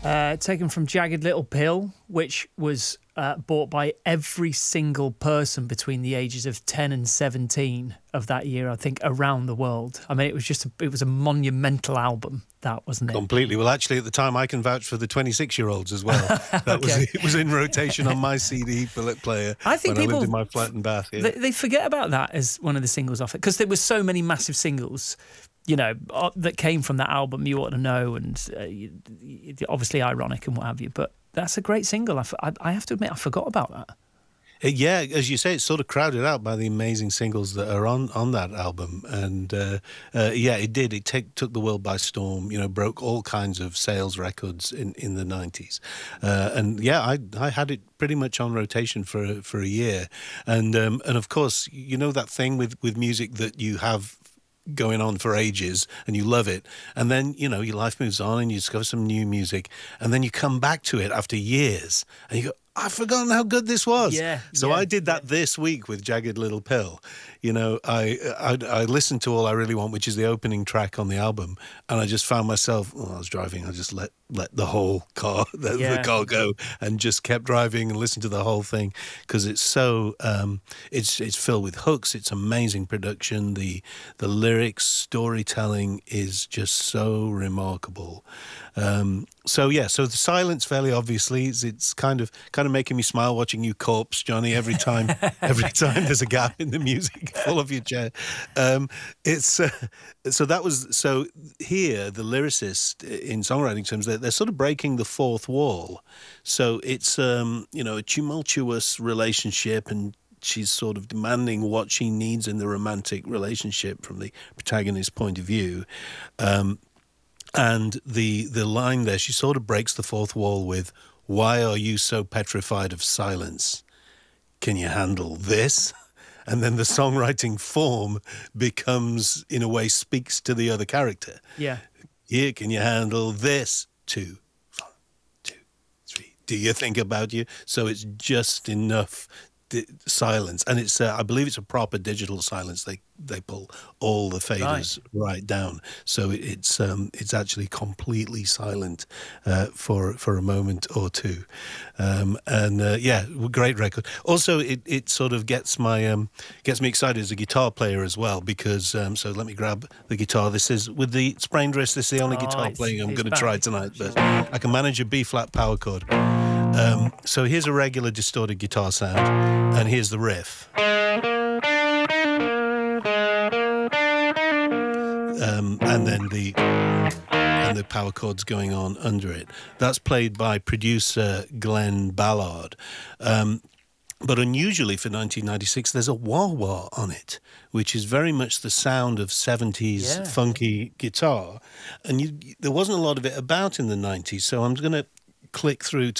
Taken from Jagged Little Pill, which was bought by every single person between the ages of 10 and 17 of that year, I think, around the world. I mean, it was a monumental album, that, wasn't it? Completely. Well, actually, at the time, I can vouch for the 26-year-olds as well. It was in rotation on my CD player. I think when people I lived in my flat in Bath. Yeah. They forget about that as one of the singles off it, because there were so many massive singles, you know, that came from that album. You Ought to Know, and obviously Ironic and what have you. But that's a great single. I have to admit, I forgot about that. Yeah, as you say, it's sort of crowded out by the amazing singles that are on that album. And yeah, it did. It took the world by storm, you know, broke all kinds of sales records in the 90s. And yeah, I had it pretty much on rotation for a year. And of course, you know that thing with music that you have going on for ages and you love it, and then, you know, your life moves on and you discover some new music, and then you come back to it after years and you go, I've forgotten how good this was. So I did that this week with Jagged Little Pill. You know, I listened to All I Really Want, which is the opening track on the album, and I just found myself, I was driving, I just let the whole car, the car go, and just kept driving and listened to the whole thing, because it's so, it's filled with hooks, it's amazing production, the lyrics, storytelling is just so remarkable. So the silence, fairly obviously, it's kind of making me smile watching you corpse, Johnny, every time there's a gap in the music. Full of your chair. So here the lyricist in songwriting terms, they're sort of breaking the fourth wall. So it's you know, a tumultuous relationship, and she's sort of demanding what she needs in the romantic relationship from the protagonist's point of view. And the line there, she sort of breaks the fourth wall with, "Why are you so petrified of silence? Can you handle this?" And then the songwriting form becomes, in a way, speaks to the other character. Yeah. Here, can you handle this? 2, 1, 2, 3. Do you think about you? So it's just enough silence, and it's I believe it's a proper digital silence. They pull all the faders right down, so it's actually completely silent for a moment or two, yeah, great record. Also, it sort of gets me excited as a guitar player as well, because so let me grab the guitar. This is with the sprained wrist. This is the only guitar playing I'm going to try tonight, but I can manage a B flat power chord. So here's a regular distorted guitar sound, and here's the riff. And then the power chords going on under it. That's played by producer Glenn Ballard. But unusually for 1996, there's a wah-wah on it, which is very much the sound of 70s funky guitar. And there wasn't a lot of it about in the 90s, so I'm going to click through